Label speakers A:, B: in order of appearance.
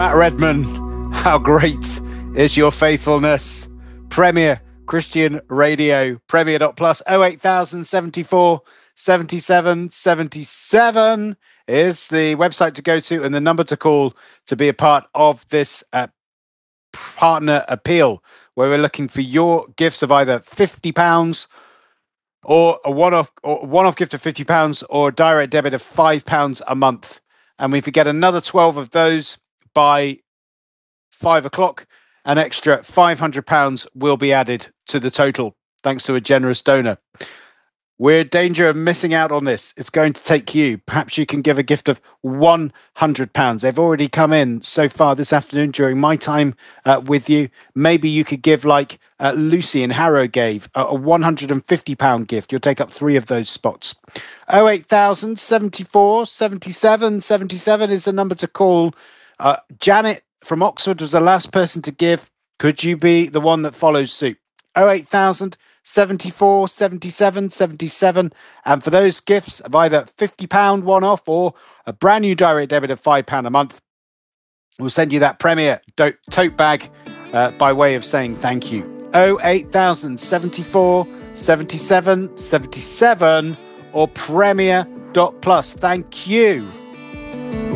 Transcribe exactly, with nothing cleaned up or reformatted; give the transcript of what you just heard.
A: Matt Redman, how great is your faithfulness? Premier Christian Radio, Premier dot plus, oh eight thousand seventy-four seventy-seven seventy-seven is the website to go to and the number to call to be a part of this uh, partner appeal, where we're looking for your gifts of either fifty pounds or a one-off or one-off gift of fifty pounds or a direct debit of five pounds a month. And if we get another twelve of those by five o'clock, an extra five hundred pounds will be added to the total, thanks to a generous donor. We're in danger of missing out on this. It's going to take you. Perhaps you can give a gift of one hundred pounds. They've already come in so far this afternoon during my time uh, with you. Maybe you could give, like uh, Lucy in Harrow gave, a, a one hundred fifty pound gift. You'll take up three of those spots. oh eight thousand seventy-four seventy-seven seventy-seven is the number to call. Uh, Janet from Oxford was the last person to give. Could you be the one that follows suit? oh eight thousand seventy-four seventy-seven seventy-seven. And for those gifts of either fifty pounds one-off or a brand new direct debit of five pounds a month, we'll send you that Premier do- tote bag uh, by way of saying thank you. oh eight thousand seventy-four seventy-seven seventy-seven or Premier dot plus. Thank you.